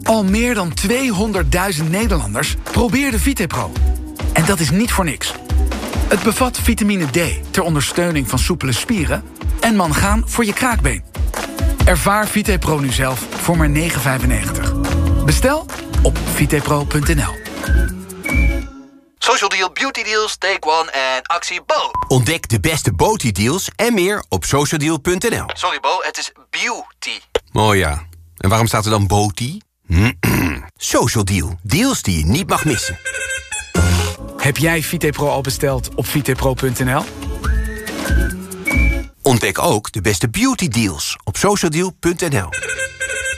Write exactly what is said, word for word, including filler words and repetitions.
Al meer dan tweehonderdduizend Nederlanders probeerden VitePro. En dat is niet voor niks. Het bevat vitamine D ter ondersteuning van soepele spieren en mangaan voor je kraakbeen. Ervaar VitePro nu zelf voor maar negen vijfennegentig. Bestel op vitepro punt n l. Social Deal, Beauty Deals, Take One en actie Bo. Ontdek de beste Beauty deals en meer op socialdeal punt n l. Sorry Bo, het is beauty. Oh ja, en waarom staat er dan Beauty? Social Deal, deals die je niet mag missen. Heb jij VitePro al besteld op vitepro punt n l? Ontdek ook de beste beauty deals op socialdeal punt n l.